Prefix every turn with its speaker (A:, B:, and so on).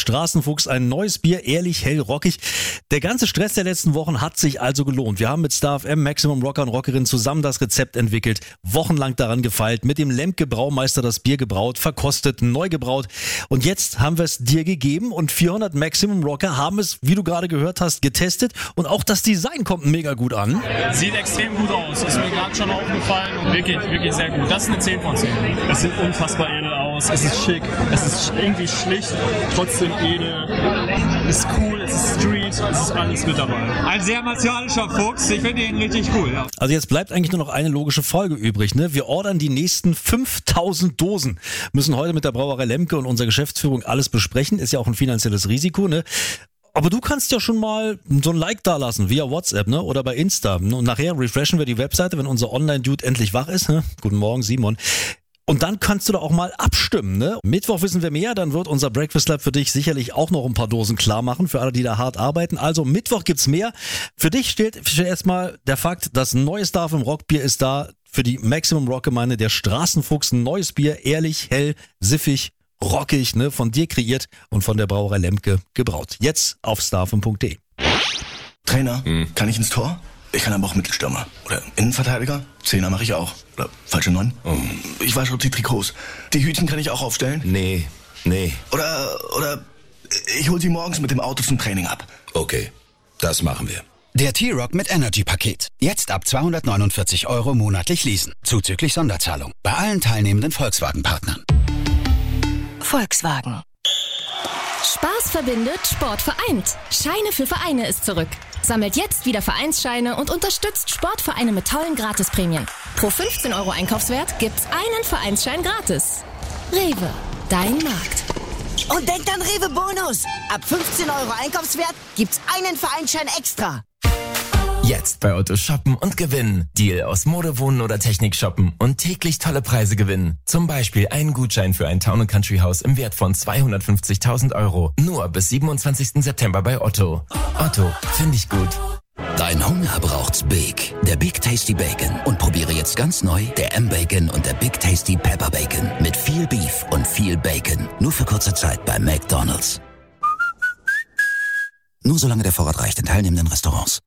A: Straßenfuchs, ein neues Bier, ehrlich, hell, rockig. Der ganze Stress der letzten Wochen hat sich also gelohnt. Wir haben mit Star FM, Maximum Rocker und Rockerinnen zusammen das Rezept entwickelt, wochenlang daran gefeilt, mit dem Lemke Braumeister das Bier gebraut, verkostet, neu gebraut und jetzt haben wir es dir gegeben und 400 Maximum Rocker haben es, wie du gerade gehört hast, getestet und auch das Design kommt mega gut an.
B: Sieht extrem gut aus, ist mir gerade schon aufgefallen und wirklich, wirklich sehr gut. Das ist eine 10 von 10. Es sieht unfassbar edel aus, es ist schick, es ist irgendwie schlicht, trotzdem edel, es ist cool, es ist Street, es ist alles mit dabei.
C: Ein sehr martialischer Fuchs, ich finde ihn richtig cool. Ja.
A: Also jetzt bleibt eigentlich nur noch eine logische Folge übrig, ne? Wir ordern die nächsten 5000 Dosen, müssen heute mit der Brauerei Lemke und unserer Geschäftsführung alles besprechen, ist ja auch ein finanzielles Risiko, ne? Aber du kannst ja schon mal so ein Like da lassen via WhatsApp, ne? Oder bei Insta. Und nachher refreshen wir die Webseite, wenn unser Online-Dude endlich wach ist. Ne? Guten Morgen, Simon. Und dann kannst du da auch mal abstimmen, ne? Mittwoch wissen wir mehr, dann wird unser Breakfast Lab für dich sicherlich auch noch ein paar Dosen klar machen, für alle, die da hart arbeiten. Also Mittwoch gibt's mehr. Für dich steht erstmal der Fakt, das neue Star im Rockbier ist da. Für die Maximum Rock Gemeinde der Straßenfuchs, ein neues Bier, ehrlich, hell, siffig, rockig, ne, von dir kreiert und von der Brauerei Lemke gebraut. Jetzt auf starfm.de.
D: Trainer, kann ich ins Tor? Ich kann aber auch Mittelstürmer. Oder Innenverteidiger? Zehner mache ich auch. Oder falsche 9? Ich wasche die Trikots. Die Hütchen kann ich auch aufstellen?
E: Nee.
D: Oder ich hol sie morgens mit dem Auto zum Training ab.
E: Okay, das machen wir.
F: Der T-Rock mit Energy-Paket. Jetzt ab 249 € monatlich leasen. Zuzüglich Sonderzahlung. Bei allen teilnehmenden Volkswagen-Partnern.
G: Volkswagen. Spaß verbindet, Sport vereint. Scheine für Vereine ist zurück. Sammelt jetzt wieder Vereinsscheine und unterstützt Sportvereine mit tollen Gratisprämien. Pro 15 € Einkaufswert gibt's einen Vereinsschein gratis. Rewe, dein Markt.
H: Und denkt an Rewe Bonus. Ab 15 € Einkaufswert gibt's einen Vereinsschein extra.
I: Jetzt bei Otto shoppen und gewinnen. Deal aus Mode, Wohnen oder Technik shoppen und täglich tolle Preise gewinnen. Zum Beispiel einen Gutschein für ein Town & Country Haus im Wert von 250.000 €. Nur bis 27. September bei Otto. Otto, finde ich gut.
F: Dein Hunger braucht's Big. Der Big Tasty Bacon. Und probiere jetzt ganz neu der M-Bacon und der Big Tasty Pepper Bacon. Mit viel Beef und viel Bacon. Nur für kurze Zeit bei McDonald's. Nur solange der Vorrat reicht in teilnehmenden Restaurants.